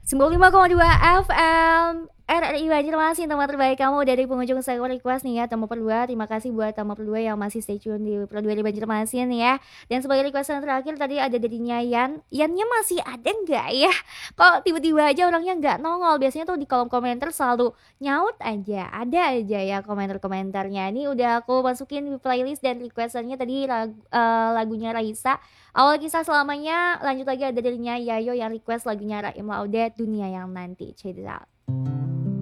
95,2 FM RRI Banjarmasin, teman terbaik kamu dari pengunjung saya request nih ya, Tamu Perdua. Terima kasih buat Tamu Perdua yang masih stay tune di Perdua di Banjarmasin ya. Dan sebagai request yang terakhir tadi ada dari Yan. Yannya masih ada nggak ya? Kok tiba-tiba aja orangnya nggak nongol? Biasanya tuh di kolom komentar selalu nyaut aja, ada aja ya komentar-komentarnya. Ini udah aku masukin di playlist dan requestannya tadi lagunya Raisa. Awal kisah selamanya, lanjut lagi ada darinya Yayo yang request lagunya Raim Laudet, Dunia Yang Nanti. Check it out.